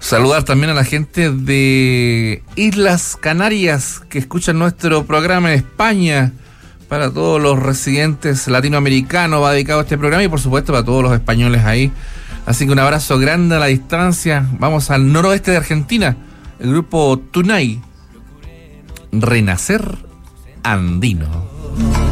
Saludar también a la gente de Islas Canarias que escuchan nuestro programa en España. Para todos los residentes latinoamericanos va dedicado este programa y por supuesto para todos los españoles ahí. Así que un abrazo grande a la distancia. Vamos al noroeste de Argentina. El grupo Tunay, Renacer Andino.